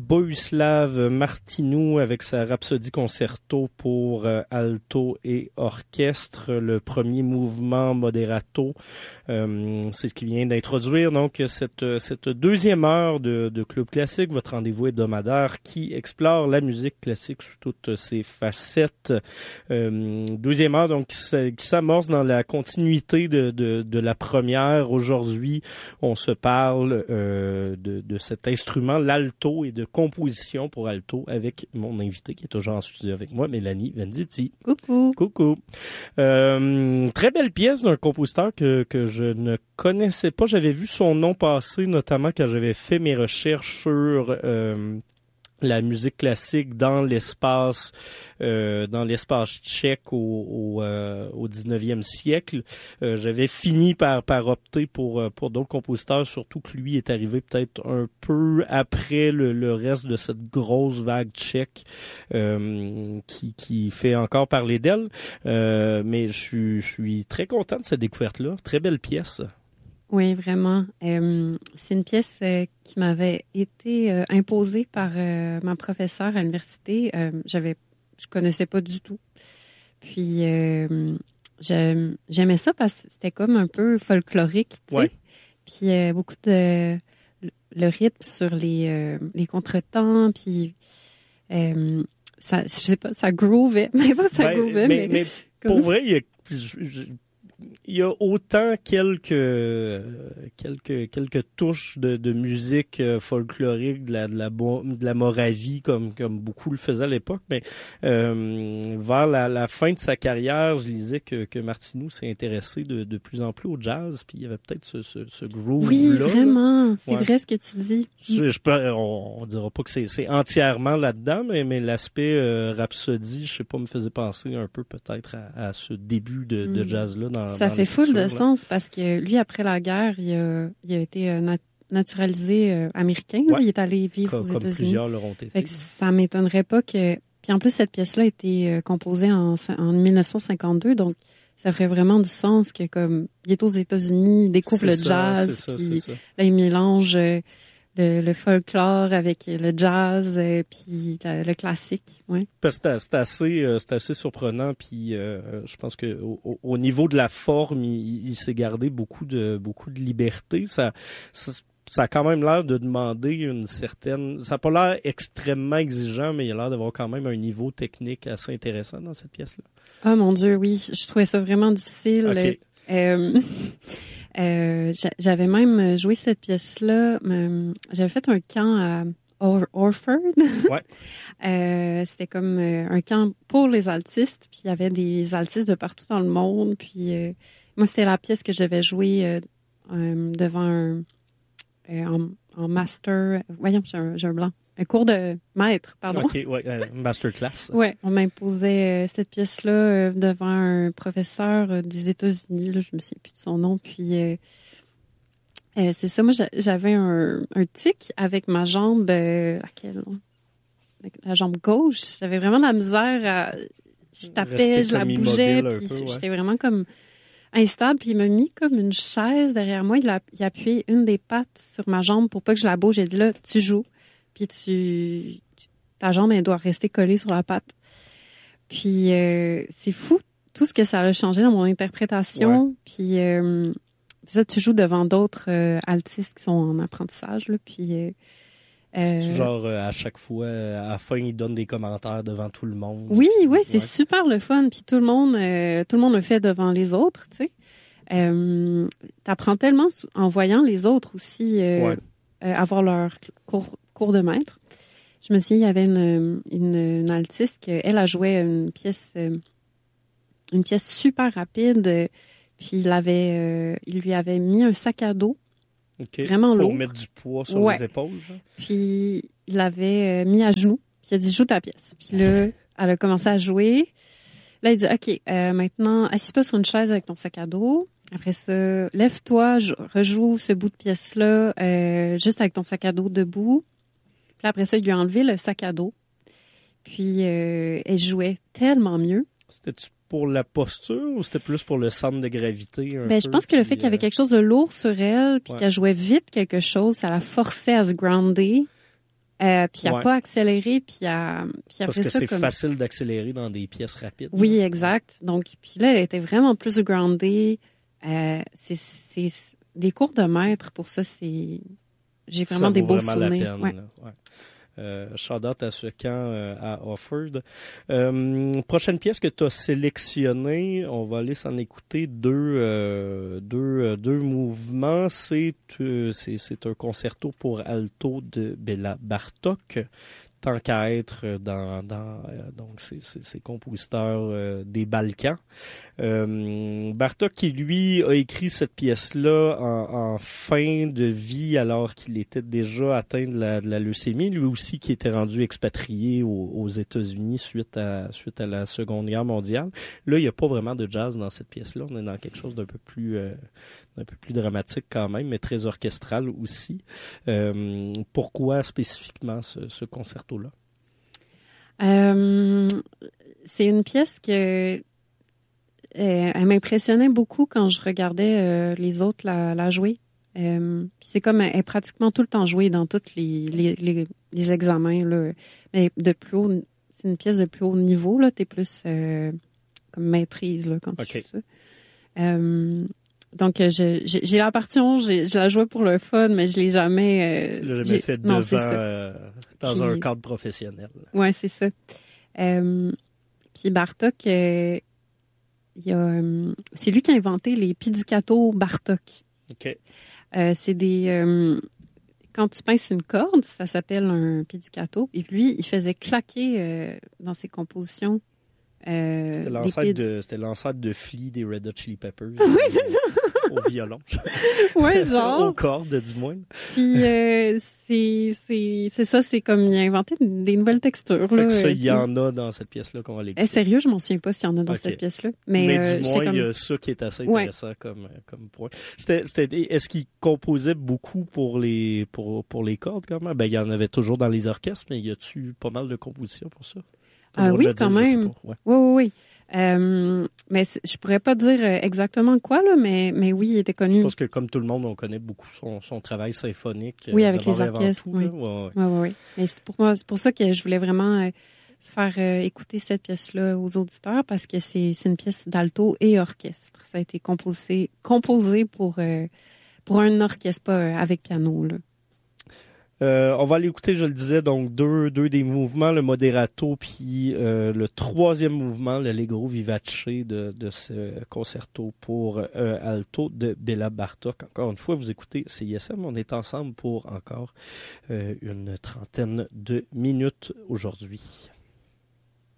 Bohuslav Martinou avec sa Rhapsodie concerto pour alto et orchestre, le premier mouvement moderato. C'est ce qui vient d'introduire donc cette deuxième heure de Club Classique, votre rendez-vous hebdomadaire qui explore la musique classique sous toutes ses facettes. Deuxième heure donc qui s'amorce dans la continuité de la première. Aujourd'hui, on se parle de cet instrument, l'alto, et de composition pour alto avec mon invité qui est toujours en studio avec moi, Mélanie Venditti. Coucou. Coucou. Très belle pièce d'un compositeur que je ne connaissais pas. J'avais vu son nom passer, notamment quand j'avais fait mes recherches sur la musique classique dans l'espace tchèque au 19e siècle. J'avais fini par opter pour d'autres compositeurs, surtout que lui est arrivé peut-être un peu après le reste de cette grosse vague tchèque qui fait encore parler d'elle. Mais je suis très content de cette découverte-là. Très belle pièce. Oui, vraiment. C'est une pièce qui m'avait été imposée par ma professeure à l'université. Je connaissais pas du tout. Puis j'aimais ça parce que c'était comme un peu folklorique, tu sais. Ouais. Puis beaucoup de le rythme sur les contretemps, puis ça, je sais pas, ça groovait, mais pas ça groovait, mais pour vrai, il y a autant quelques touches de musique folklorique de la Moravie comme beaucoup le faisaient à l'époque, mais vers la fin de sa carrière, je lisais que Martinou s'est intéressé de plus en plus au jazz, puis il y avait peut-être ce groove-là. Oui, vraiment, c'est ouais. vrai ce que tu dis. On dira pas que c'est entièrement là-dedans, mais l'aspect Rhapsodie, je sais pas, me faisait penser un peu peut-être à ce début de jazz-là dans ça fait full de sens parce que lui, après la guerre, il a été naturalisé américain. Ouais. Il est allé vivre aux États-Unis. Comme plusieurs l'auront été. Fait que ça m'étonnerait pas que... Puis en plus, cette pièce-là a été composée en 1952, donc ça ferait vraiment du sens que comme il est aux États-Unis, il découvre le jazz, puis là, il mélange le folklore avec le jazz, puis le classique, ouais. Parce que c'est assez surprenant, puis je pense que au niveau de la forme, il s'est gardé beaucoup de liberté. Ça a quand même l'air de demander une certaine... Ça n'a pas l'air extrêmement exigeant, mais il a l'air d'avoir quand même un niveau technique assez intéressant dans cette pièce-là. Ah mon Dieu, oui, je trouvais ça vraiment difficile. Okay. J'avais même joué cette pièce-là. J'avais fait un camp à Orford. Ouais. C'était comme un camp pour les altistes. Puis il y avait des altistes de partout dans le monde. Puis moi, c'était la pièce que je devais jouer devant en master. Voyons, j'ai un blanc. Un cours de maître, pardon. OK, ouais, masterclass. Ouais, on m'imposait cette pièce-là devant un professeur des États-Unis. Là, je me souviens plus de son nom. Puis c'est ça, moi j'avais un tic avec ma jambe, laquelle? La jambe gauche. J'avais vraiment de la misère je tapais, je la bougeais, puis j'étais vraiment comme instable. Puis il m'a mis comme une chaise derrière moi. Il a appuyé une des pattes sur ma jambe pour pas que je la bouge. Il a dit là, tu joues. Puis ta jambe, elle doit rester collée sur la patte. Puis c'est fou tout ce que ça a changé dans mon interprétation. Ouais. Puis ça, tu joues devant d'autres altistes qui sont en apprentissage. Là, puis genre à chaque fois, à la fin, ils donnent des commentaires devant tout le monde. Oui, c'est super le fun. Puis tout le monde le fait devant les autres, tu sais. T'apprends tellement en voyant les autres aussi avoir leur cours de maître. Je me souviens, il y avait une altiste elle a joué une pièce super rapide. Puis il lui avait mis un sac à dos vraiment lourd. Pour mettre du poids sur les épaules. Hein? Puis il l'avait mis à genoux. Puis il a dit, joue ta pièce. Puis là, elle a commencé à jouer. Là, il dit, OK, maintenant, assis-toi sur une chaise avec ton sac à dos. Après ça, lève-toi, rejoue ce bout de pièce-là juste avec ton sac à dos debout. Puis après ça, il lui a enlevé le sac à dos. Puis elle jouait tellement mieux. C'était-tu pour la posture ou c'était plus pour le centre de gravité? Je pense que le fait qu'il y avait quelque chose de lourd sur elle puis qu'elle jouait vite quelque chose, ça la forçait à se grounder. Puis à pas accélérer, puis après Parce que ça, c'est facile d'accélérer dans des pièces rapides. Oui, exact. Donc, puis là, elle était vraiment plus groundée. C'est des cours de maître pour ça, j'ai vraiment des beaux souvenirs. La peine, ouais. Shout out à ce camp à Offord. Prochaine pièce que tu as sélectionnée, on va aller s'en écouter deux mouvements. C'est un concerto pour alto de Béla Bartók. Tant qu'à être donc ces compositeurs des Balkans. Bartók qui, lui, a écrit cette pièce-là en fin de vie alors qu'il était déjà atteint de la leucémie, lui aussi qui était rendu expatrié aux États-Unis suite à la Seconde Guerre mondiale. Là, il n'y a pas vraiment de jazz dans cette pièce-là. On est dans quelque chose d'un peu plus dramatique quand même, mais très orchestral aussi. Pourquoi spécifiquement ce concerto-là? C'est une pièce que elle m'impressionnait beaucoup quand je regardais les autres la jouer. Puis c'est comme elle est pratiquement tout le temps jouée dans tous les examens là. Mais de plus haut, c'est une pièce de plus haut niveau là. T'es plus comme maîtrise là quand tu joues ça. Donc, j'ai la partition, je la jouais pour le fun, mais je l'ai jamais... tu l'as jamais fait devant, dans un cadre professionnel. Ouais, c'est ça. Puis Bartók, c'est lui qui a inventé les pizzicato Bartók. OK. C'est quand tu pinces une corde, ça s'appelle un pizzicato. Et lui, il faisait claquer dans ses compositions. C'était l'ancêtre de Flea des Red Hot Chili Peppers. Oui, c'est ça. Au violon. Ouais, genre. Aux cordes, du moins. Puis, c'est ça, c'est comme il a inventé des nouvelles textures. Fait là, que ça, il y en a dans cette pièce-là qu'on va l'écouter. Sérieux, je m'en souviens pas s'il y en a dans cette pièce-là. Mais du moins, il y a ça qui est assez intéressant comme point. Est-ce qu'il composait beaucoup pour les cordes, quand même? Ben, il y en avait toujours dans les orchestres, mais y a-tu pas mal de compositions pour ça? Oui, quand même. Oui. Mais je pourrais pas dire exactement quoi, là, mais oui, il était connu. Je pense que comme tout le monde, on connaît beaucoup son travail symphonique. Oui, avec les orchestres. Oui. Mais c'est pour ça que je voulais vraiment faire écouter cette pièce-là aux auditeurs parce que c'est une pièce d'alto et orchestre. Ça a été composé pour un orchestre, pas avec piano, là. On va aller écouter, je le disais, donc deux des mouvements, le moderato, puis le troisième mouvement, l'allegro vivace de ce concerto pour alto de Béla Bartók. Encore une fois, vous écoutez CISM, on est ensemble pour encore une trentaine de minutes aujourd'hui.